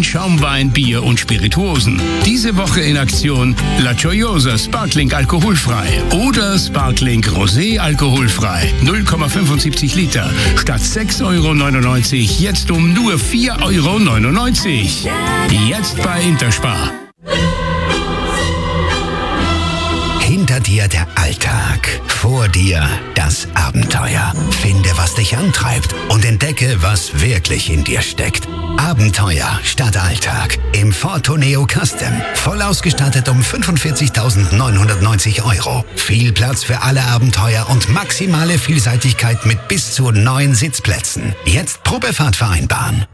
Wein, Schaumwein, Bier und Spirituosen. Diese Woche in Aktion La Gioiosa Sparkling alkoholfrei oder Sparkling Rosé alkoholfrei. 0,75 Liter statt 6,99 € jetzt um nur 4,99 €. Jetzt bei Interspar. Hinter dir der Alltag, vor dir das Abenteuer. Finde, was dich antreibt und entdecke, was wirklich in dir steckt. Abenteuer statt Alltag im Ford Tourneo Custom. Voll ausgestattet um 45.990 €. Viel Platz für alle Abenteuer und maximale Vielseitigkeit mit bis zu 9 Sitzplätzen. Jetzt Probefahrt vereinbaren.